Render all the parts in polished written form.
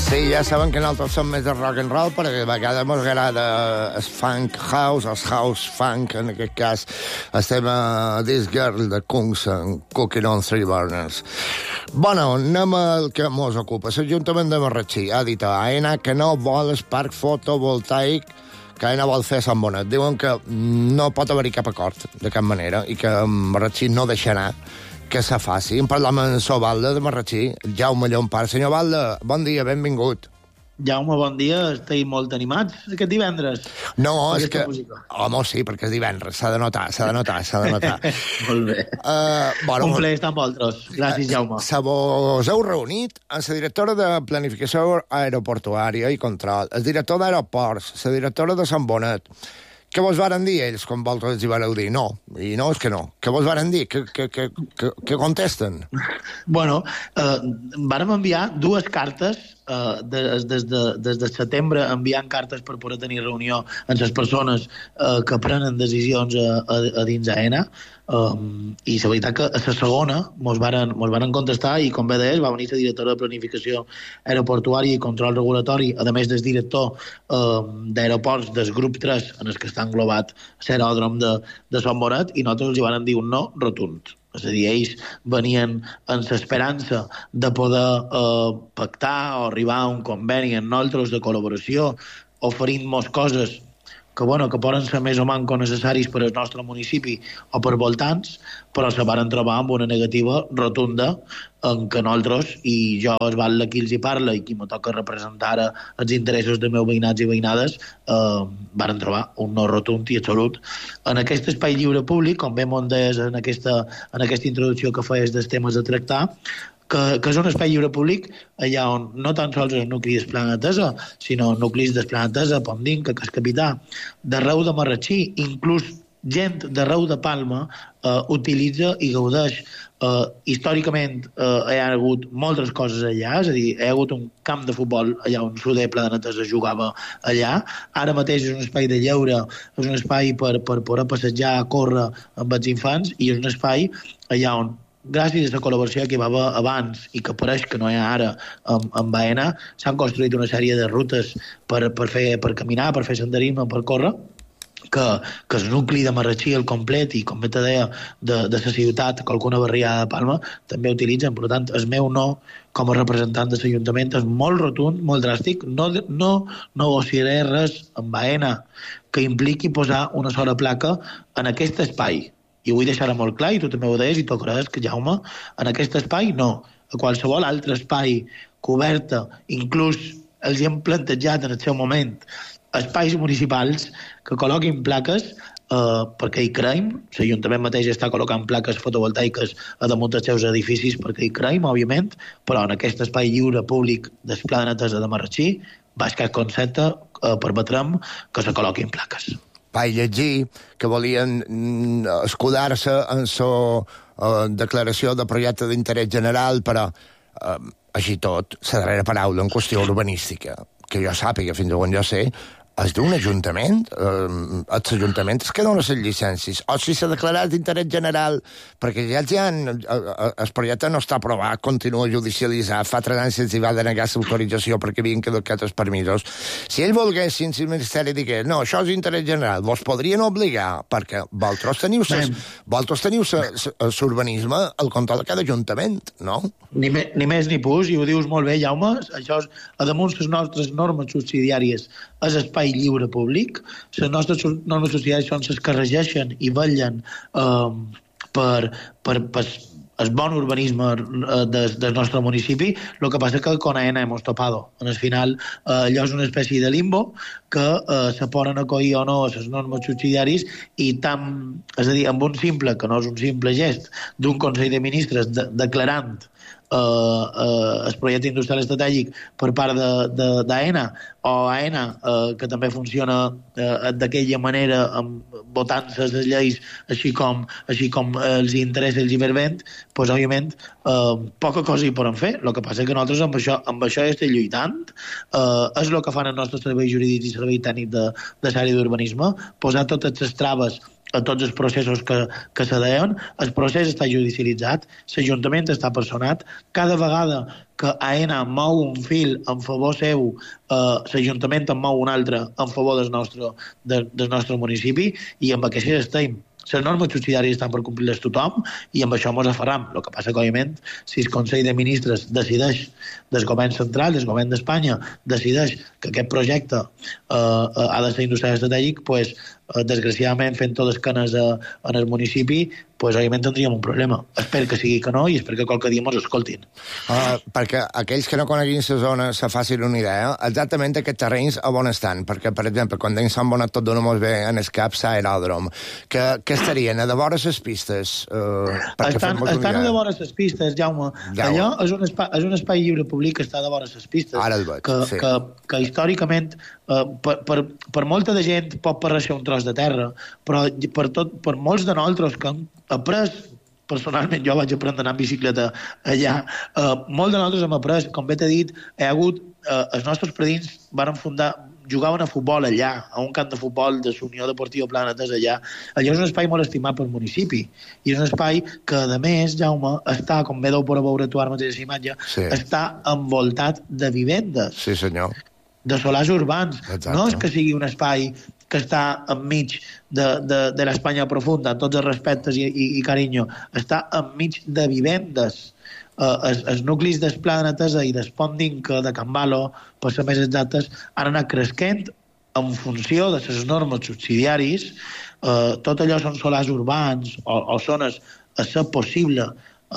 Sí, ja saben que nosaltres som més de rock and roll, perquè a vegades ens agrada el funk house, el house funk, en aquest cas estem a This Girl de Kungs en Cooking on Three Burners. Bueno, anem al que ens ocupa. L'Ajuntament de Marratxí ha dit a AENA que no vol el parc fotovoltaic que AENA vol fer a Sant Bonet. Diuen que no pot haver-hi cap acord, de cap manera, i que Marratxí no deixarà que se faci. En parlam amb el Valde de Marratxí, Jaume Llompart. Senyor Valde, bon dia, benvingut. Jaume, bon dia. Esteu molt animats aquest divendres? No, és que... Home, sí, perquè és divendres. S'ha de notar. Molt bé. Un plaer estar amb vosaltres. Gràcies, Jaume. Us heu reunit amb la directora de Planificació Aeroportuària i Control, el director d'Aeroports, la directora de Sant Bonet. Què vos varen dir ells, com vosaltres hi vareu dir? No, i no és que no. Què vos varen dir? Què contesten? Bueno, vàrem enviar dues cartes, des de setembre enviant cartes per poder tenir reunió amb les persones que prenen decisions a dins AENA, i la veritat que a la segona mos varen contestar, i com bé deies va venir la directora de Planificació Aeroportuària i Control Regulatori, a més del director d'aeroports del grup 3 en el que està englobat l'aeròdrom de Sant Bonet, i nosaltres els hi van dir un no rotund. És a dir, ells venien amb l'esperança de poder pactar o arribar a un conveni amb nosaltres de col·laboració, oferint-nos coses que poden ser més o manco necessaris per al nostre municipi o per voltants, però se van trobar amb una negativa rotunda en què nosaltres, i jo és val qui els hi parla i qui me toca representar ara els interessos dels meus veïnats i veïnades, van trobar un no rotund i absolut. En aquest espai lliure públic, com bé m'ho deies en aquesta introducció que feies dels temes a tractar, que és un espai lliure públic allà on no tan sols el nucli d'Esplanatesa, sinó nuclis d'Esplanatesa, Pomdinca, Cascapità, d'arreu de Marratxí, inclús gent d'arreu de Palma utilitza i gaudeix. Històricament hi ha hagut moltes coses allà, és a dir, hi ha hagut un camp de futbol allà on Soler Planetesa jugava allà. Ara mateix és un espai de lleure, és un espai per poder passejar, córrer amb els infants, i és un espai allà on, gràcies a la col·laboració que hi va haver abans i que pareix que no hi ha ara amb AENA, s'han construït una sèrie de rutes per caminar, per fer senderisme, per córrer, que el nucli de Marratxí, el complet, i com bé te deia, de la ciutat, qualcuna barriada de Palma, també utilitzen. Per tant, el meu no, com a representant de l'Ajuntament, és molt rotund, molt dràstic. No negociaré res amb AENA que impliqui posar una sola placa en aquest espai. I ho vull deixar molt clar, i tu també ho deies, i t'ho creus, que Jaume, en aquest espai no. A qualsevol altre espai coberta, inclús els hi hem plantejat en el seu moment espais municipals que col·loquin plaques, perquè hi creiem. L'Ajuntament mateix està col·locant plaques fotovoltaiques a damunt dels seus edificis perquè hi creiem, òbviament, però en aquest espai lliure públic d'Esplanatesa de Marratxí, baix cap concepte, permetrem que se col·loquin plaques. Vaig llegir que volien escudar-se en la declaració de projecte d'interès general, però així tot, la darrera paraula en qüestió urbanística, que jo sàpiga, fins on jo sé, és d'un ajuntament. Els ajuntaments es que donen les llicències. O si s'ha declarat d'interès general, perquè ja el projecte no està aprovat, continua judicialitzat, fa 3 anys se'ls va denegar l'autorització perquè havien caducat els permisos. Si ells volguessin, si el Ministeri digués, no, això és interès general, vos podrien obligar, perquè vosaltres teniu l'urbanisme al control de cada ajuntament, no? Ni més ni pus, i ho dius molt bé, Jaume. Això és, a damunt les nostres normes subsidiàries, és espai lliure públic. Les nostres normes subsidiàries són les que regeixen i vetllen per el bon urbanisme del nostre municipi. El que passa que con AENA hemos topado. En el final, allò és una espècie de limbo que se poden acollir o no a les normes subsidiàries, i és a dir, amb un simple, que no és un simple gest, d'un Consell de Ministres declarant el projecte industrial estratègic per part d'AENA, o AENA, que també funciona d'aquella manera, votant les lleis així com els interessa els hivervent, doncs, òbviament, poca cosa hi poden fer. El que passa és que nosaltres amb això estem lluitant. És el que fan els nostres serveis jurídics i servei tècnic de l'àrea d'urbanisme, posar totes les traves a tots els processos que se deien. El procés està judicialitzat, l'Ajuntament està personat. Cada vegada que AENA mou un fil en favor seu, l'Ajuntament en mou un altre en favor del nostre municipi, i amb aquest estem. Les normes subsidiàries estan per complir-les tothom i amb això ens aferram. El que passa que, òbviament, si el Consell de Ministres decideix, del govern central, del govern d'Espanya, decideix que aquest projecte ha de ser industrial estratègic, doncs, desgraciadament, fent totes canes en el municipi, doncs, òbviament, tindríem un problema. Espero que sigui que no i espero que qualque dia ens escoltin. Perquè aquells que no coneguin la zona se facin una idea, exactament aquests terrenys a on estan, perquè, per exemple, quan en Sant Bonat tot dona molt bé en el cap l'aeròdrom, que estarien a de vora les pistes? Estan a de vora les pistes, Jaume. Allò és un espai lliure públic que està de vora les pistes. Ara el veig, sí. Que històricament, per molta de gent pot parèixer un tros de terra, però per molts de nosaltres que hem après, personalment jo vaig aprendre a anar en bicicleta allà, molts de nosaltres hem après, com bé t'he dit, els nostres predins van jugaven a futbol allà, a un camp de futbol de la Unió Deportiva Planetes allà. Allò és un espai molt estimat pel municipi i és un espai que, a més, Jaume, està, com bé deu poder veure tu ara mateix la imatge, sí, està envoltat de vivendes. Sí, senyor. De solars urbans. Exacte. No és que sigui un espai que està enmig de l'Espanya profunda, amb tots els respectes i carinyo. Està enmig de vivendes. Els nuclis del Pla de Netesa i del Pont d'Inca, de Can Balo, per ser més exactes, han anat creixent en funció de les normes subsidiaris. Tot allò són solars urbans o zones a ser possible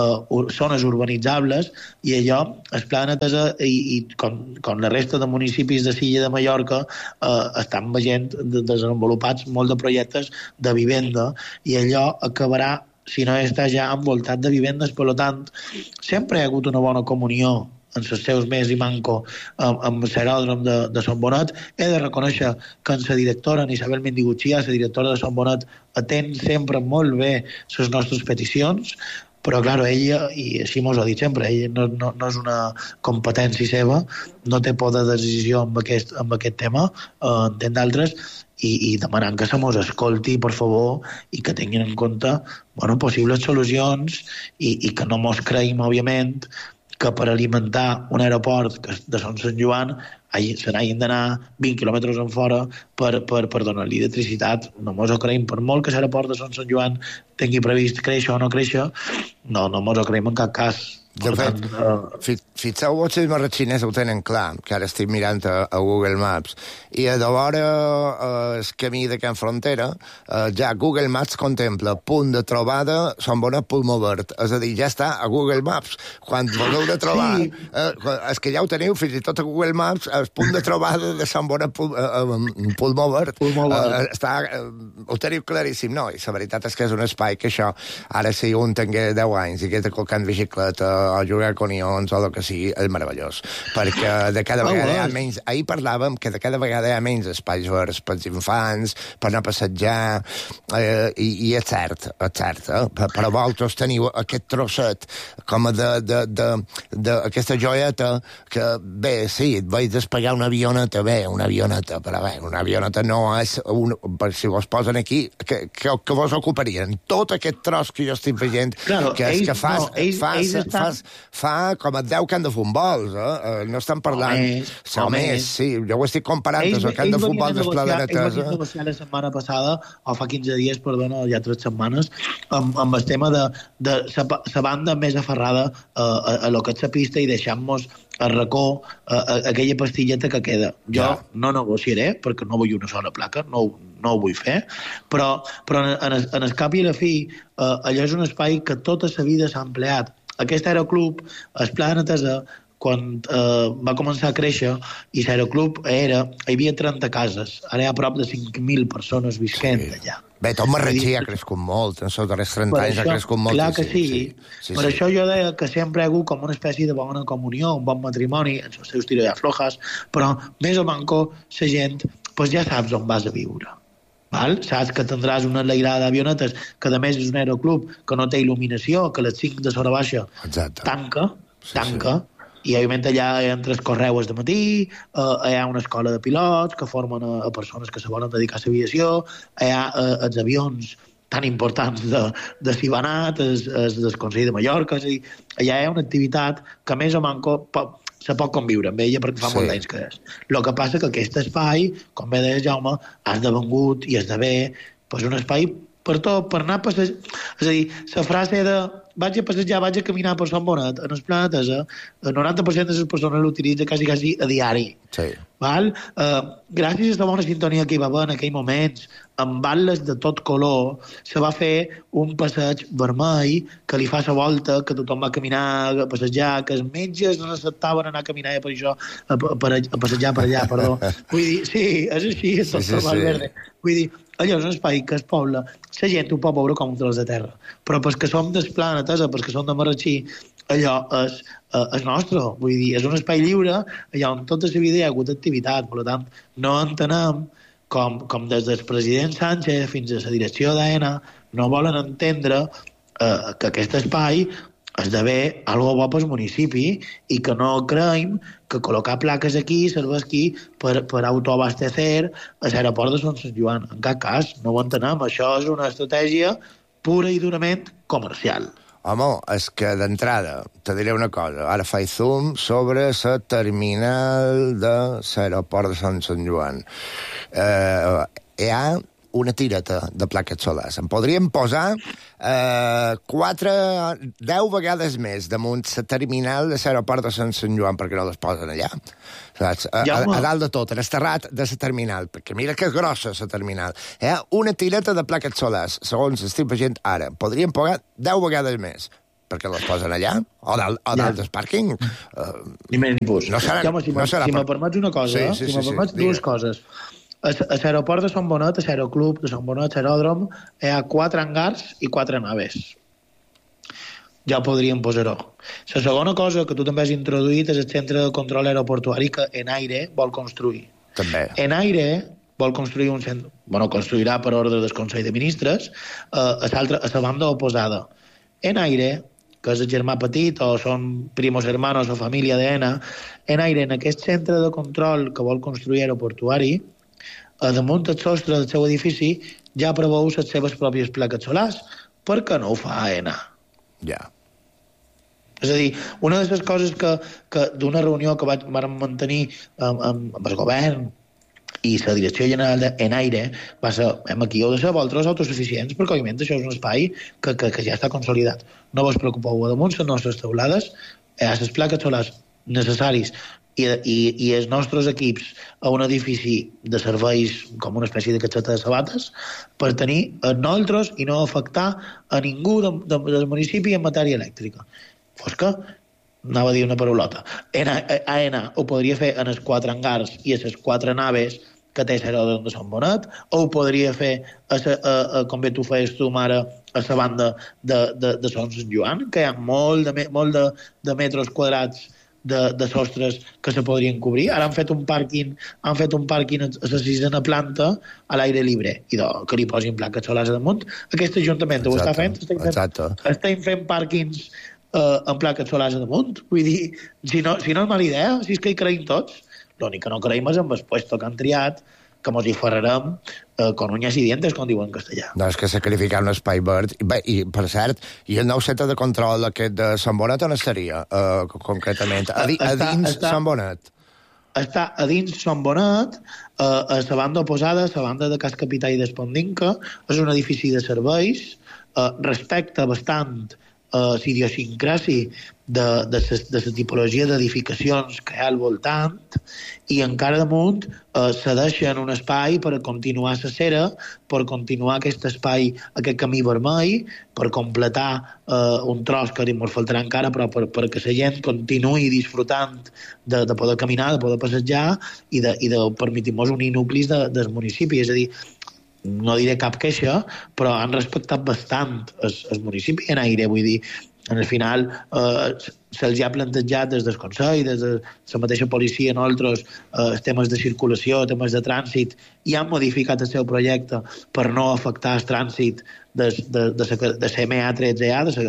zones urbanitzables, i allò, el Pla de Netesa i com la resta de municipis de Silla de Mallorca estan veient desenvolupats molt de projectes de vivenda, i allò acabarà, si no està ja envoltat de vivendes. Per tant, sempre hi ha hagut una bona comunió en els seus més i manco amb l'aeròdrom de Sant Bonat. He de reconèixer que la directora, en Isabel Mendiguchia, la directora de Sant Bonat, atén sempre molt bé les nostres peticions, però, clar, ella, i així mos ho ha dit sempre, ella no és una competència seva, no té por de decisió amb aquest tema, entén d'altres, i demanant que se mos escolti, per favor, i que tinguin en compte possibles solucions, i que no mos creïm, òbviament, que per alimentar un aeroport de Sant Joan se n'hagin d'anar 20 quilòmetres en fora per donar-li electricitat. No mos ho creïm, per molt que l'aeroport de Sant Joan tingui previst créixer o no créixer, no mos ho creïm en cap cas. De fet, fixeu-vos si els marratxiners ho tenen clar, que ara estic mirant a Google Maps, i a de vora el camí de Can Frontera, ja Google Maps contempla punt de trobada Sant Bonat Pulmó Verd. És a dir, ja està a Google Maps. Quan voleu de trobar, sí, és que ja ho teniu, fins i tot a Google Maps, el punt de trobada de Sant Bonat Pulmó Verd. Ho teniu claríssim, no? I la veritat és que és un espai que això, ara si un tingui 10 anys i que té colcant bicicleta o jugar con ions o el que sigui, és meravellós. Perquè de cada vegada hi ha menys... Ahir parlàvem que de cada vegada hi ha menys espais verds pels infants, per anar a passejar, i és cert, però vosaltres teniu aquest trosset com d'aquesta joieta que, bé, sí, et vaig despegar una avioneta, però bé, una avioneta no és... Per si vos posen aquí, que vos ocuparien tot aquest tros que jo estic veient, que és que fa com et 10 camp de futbols, no estan parlant... O més, sí, jo ho estic comparant el camp de futbol del Pla de Netesa. Ells van negociar la setmana passada, o fa 15 dies, perdona, ja 3 setmanes, amb el tema de la banda més aferrada a lo que és la pista i deixant-nos a racó aquella pastilleta que queda. Jo no negociaré, perquè no vull una sola placa, no ho vull fer, però en el cap i la fi, allò és un espai que tota la vida s'ha empleat. Aquest aeroclub, el Pla de Netesa, quan va començar a créixer, i l'aeroclub hi havia 30 cases, ara hi ha prop de 5.000 persones visquent allà. Bé, tot Marratxí ha crescut molt, en els darrers 30 anys ha crescut molt. Clar que sí. Per això jo deia que sempre hi ha hagut com una espècie de bona comunió, un bon matrimoni, en els seus tiros i aflojes, però més o manco la gent, doncs ja saps on vas a viure. Val? Saps que tindràs una enlairada d'avionetes, que a més és un aeroclub que no té il·luminació, que les 5 de sora baixa tanca, I, òbviament, allà entre el correu de matí, hi ha una escola de pilots que formen a persones que se volen dedicar a l'aviació, hi ha els avions tan importants de Sibanat, del Consell de Mallorca, és a dir, allà hi ha una activitat que més o manco se pot conviure amb ella perquè fa molt d'anys que és. El que passa que aquest espai, com bé deia Jaume, ha esdevengut i esdevé un espai per tot, per anar a passejar. És a dir, la frase de vaig a passejar, vaig a caminar per Sant Bonet, en el planeta, el 90% de les persones l'utilitza quasi a diari. Sí. Val? Gràcies a aquesta bona sintonia que hi va haver en aquell moments, amb batlles de tot color, se va fer un passeig vermell que li fa la volta, que tothom va caminar, a passejar, que els metges no acceptaven anar a caminar per això, a passejar per allà, perdó. Vull dir, sí, és així, és tot sí. Verde. Vull dir, allò és un espai que es pobla, la gent ho pot veure com un tros de terra, però pels que som del planeta, pels que som de Marratxí, allò és nostre, vull dir, és un espai lliure, allà on tota la vida hi ha hagut activitat, per tant, no entenem com des del president Sánchez fins a la direcció d'AENA no volen entendre que aquest espai esdevé algo bo pel municipi i que no creiem que col·locar plaques aquí serveixi per autoabastecer a l'aeroport de Sant Joan. En cap cas, no ho entenem. Això és una estratègia pura i durament comercial. Home, és que d'entrada te diré una cosa. Ara faig zoom sobre la terminal de l'aeroport de Sant Joan. Hi ha una tireta de plaques solars. En podríem posar 10 vegades més damunt la terminal de l'aeroport de Sant Joan, perquè no les posen allà. Saps? A dalt de tot, en el terrat de la terminal, perquè mira que grossa la terminal. Hi ha una tireta de plaques solars, segons estic veient ara. Podríem posar 10 vegades més, perquè les posen allà, o dalt del pàrquing. Ni més ni pus. Si me permets una cosa, si me permets dues coses. A l'aeroport de Sant Bonet, a l'aeroclub de Sant Bonet, a l'aeròdrom, hi ha 4 hangars i 4 naves. Ja podríem posar-ho. La segona cosa que tu també has introduït és el centre de control aeroportuari que Enaire vol construir. També. Enaire vol construir un centre... construirà per ordre del Consell de Ministres a la banda oposada. Enaire, que és el germà petit o són primos hermanos o família d'ENA, Enaire, en aquest centre de control que vol construir aeroportuari, damunt el sostre del seu edifici ja preveu les seves pròpies plaques solars. Per què no ho fa AENA? Ja. És a dir, una de les coses que d'una reunió que vam mantenir amb el govern i la direcció general d'Enaire va ser, aquí heu de ser vosaltres autosuficients, perquè òbviament això és un espai que ja està consolidat. No vos preocupeu, damunt les nostres teulades hi ha les plaques solars necessaris i els nostres equips a un edifici de serveis com una espècie de catxeta de sabates per tenir nosaltres i no afectar a ningú del municipi en matèria elèctrica. Fos que anava a dir una parolota. AENA ho podria fer en els 4 hangars i a les 4 naves que té l'aeròdrom de Sant Bonet, o ho podria fer, com bé tu feies tu, mare, a la banda de Sant Joan, que hi ha molt de metres quadrats de sostres que se podrien cobrir. Ara han fet un pàrquing a la 6a planta a l'aire lliure i que li posin plaques solars damunt. Aquest ajuntament ho està fent. Estem fent pàrquings amb plaques solars damunt. Vull dir, si no és mala idea, si és que hi creiem tots. L'únic que no creiem és amb el puesto que han triat, que mos hi farrarem con uñas y dientes, com diuen en castellà. No, és que sacrificar un espai verd. I per cert, i el nou centre de control aquest de Sant Bonet on estaria, concretament? A dins Sant Bonet? Està a dins Sant Bonet, a la banda oposada, a la banda de Cas Capità i d'Espondinca. És un edifici de serveis, respecta bastant la idiosincràsia de la tipologia d'edificacions que hi ha al voltant i encara damunt cedeixen un espai per continuar la cera, per continuar aquest espai, aquest camí vermell, per completar un tros que ens faltarà encara, però perquè la gent continuï disfrutant de poder caminar, de poder passejar i de permetir-nos unir nuclis del municipi. És a dir, no diré cap queixa, però han respectat bastant el municipi en aire, vull dir, en el final se'ls ha plantejat des del Consell, des de la mateixa policia, nosaltres, temes de circulació, temes de trànsit, i han modificat el seu projecte per no afectar el trànsit de la MA13A,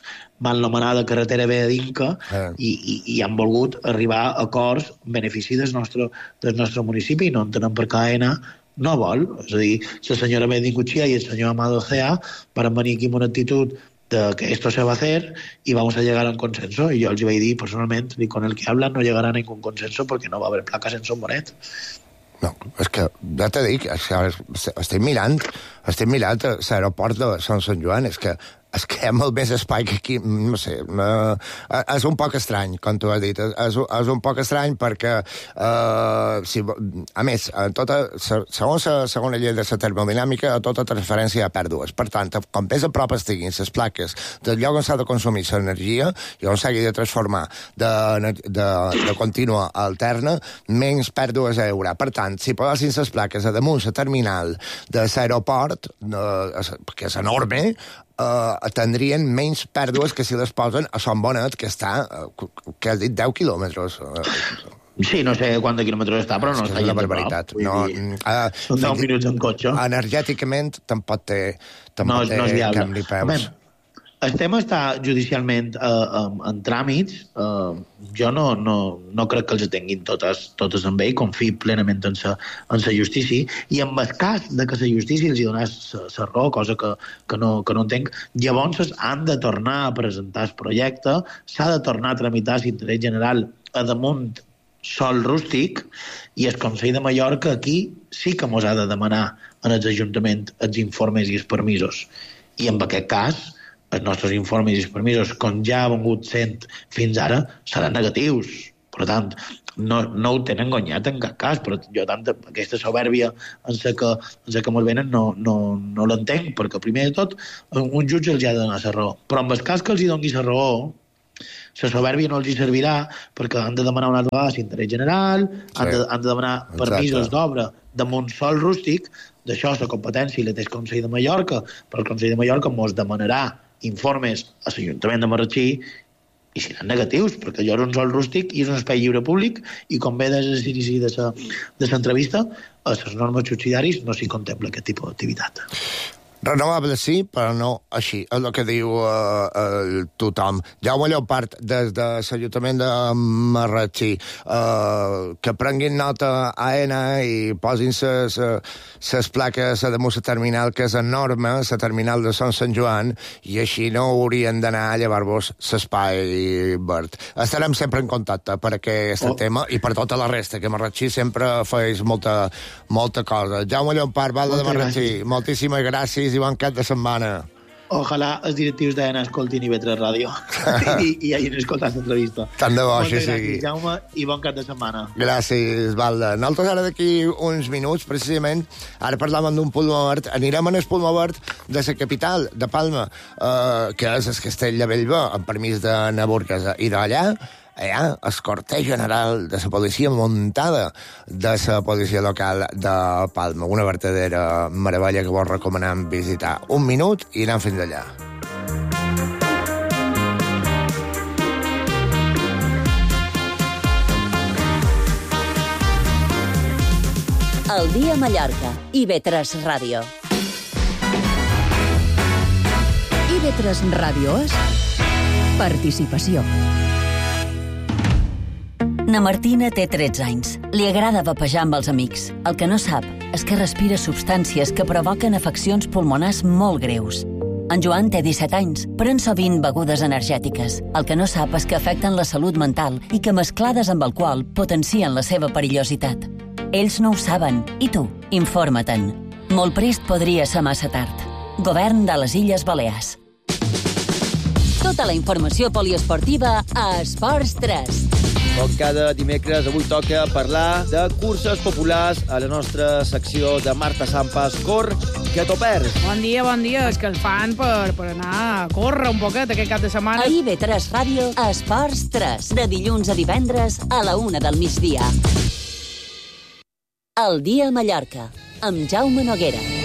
mal nomenada carretera B de Dinca i han volgut arribar a acords en benefici del nostre municipi i no entenem per què AENA no vol. És a dir, la senyora Bendicuchia i el senyor Amado Cea van venir aquí amb una actitud de que esto se va a hacer y vamos a llegar a un consenso. Y yo les iba a decir personalmente, ni con el que hablan no llegará a ningún consenso porque no va a haber placas en Son Bonet. No, és que, ja t'he dit, estic mirant l'aeroport de Sant Joan, és que hi ha molt més espai que aquí, no sé, és un poc estrany, com tu has dit, és un poc estrany perquè, a més, segons la segona llei de la termodinàmica, a tota transferència hi ha pèrdues. Per tant, com més a prop estiguin les plaques del lloc on s'ha de consumir l'energia i on s'hagi de transformar de contínua a alterna, menys pèrdues hi haurà. Per tant, si posessin les plaques a damunt la terminal de l'aeroport, que és enorme, tindrien menys pèrdues que si les posen a Son Bonet, que està, que has dit, 10 quilòmetres. Sí, no sé quants quilòmetres està, però no està la barbaritat. Són 10 minuts en cotxe. Energèticament tampoc té cap ni peus. El tema està judicialment en tràmits. Jo no crec que els tinguin totes amb ell, confio plenament en la justícia, i en el cas de que la justícia els donés la raó, cosa que no entenc, llavors han de tornar a presentar el projecte, s'ha de tornar a tramitar l'interès general a damunt sol rústic, i el Consell de Mallorca aquí sí que mos ha de demanar en els ajuntaments els informes i els permisos. I en aquest cas els nostres informes i els permisos, com ja han vingut sent fins ara, seran negatius. Per tant, no ho tenen guanyat en cap cas, però jo aquesta soberbia en la que ens venen no l'entenc, perquè primer de tot un jutge els ha de donar la raó. Però en el cas que els doni la raó, la soberbia no els hi servirà, perquè han de demanar una altra vegada l'interès general, han de demanar permisos d'obra damunt sol rústic, d'això la competència la té el Consell de Mallorca, però el Consell de Mallorca ens demanarà informes a l'Ajuntament de Marratxí i seran negatius, perquè allò és un sol rústic i és un espai lliure públic i com bé des de l'inici de l'entrevista, a les normes subsidiaris no s'hi contempla aquest tipus d'activitat. Renovable sí, però no així. És el que diu tothom. Jaume Llopart, des de l'Ajuntament de Marratxí, que prenguin nota a AENA i posin les plaques damunt la terminal, que és enorme, la terminal de Sant Joan, i així no haurien d'anar a llevar-vos l'espai verd. Estarem sempre en contacte per aquest tema i per tota la resta, que Marratxí sempre fes molta cosa. Jaume Llopart, Valde de Marratxí, moltíssimes gràcies i bon cap de setmana. Ojalà els directius d'AENA escoltin IB3 Ràdio i hagin escoltat l'entrevista. Tant de bo, així sigui. Gràcies, Jaume, i bon cap de setmana. Gràcies, Valde. Nosaltres ara d'aquí uns minuts, precisament, ara parlàvem d'un pulmó verd, anirem en el pulmó verd de la capital, de Palma, que és el Castell de Bellver, amb permís de Naburguesa, i d'allà el cortèj general de la policia muntada de la policia local de Palma. Una verdadera meravella que vos recomanem visitar. Un minut i anem fins allà. El dia a Mallorca. IB3 Ràdio. IB3 Ràdio és participació. Na Martina té 13 anys. Li agrada vapejar amb els amics. El que no sap és que respira substàncies que provoquen afeccions pulmonars molt greus. En Joan té 17 anys, pren sovint begudes energètiques. El que no sap és que afecten la salut mental i que mesclades amb alcohol potencien la seva perillositat. Ells no ho saben. I tu? Informa-te'n. Molt prest podria ser massa tard. Govern de les Illes Balears. Tota la informació poliesportiva a Esports 3. Com cada dimecres, avui toca parlar de curses populars a la nostra secció de Marta Sampas. Cor, que t'ho perds. Bon dia. És que el fan per anar a córrer un poquet aquest cap de setmana. A IB3 Ràdio, Esports 3. De dilluns a divendres a la 1 del migdia. El dia a Mallorca, amb Jaume Noguera.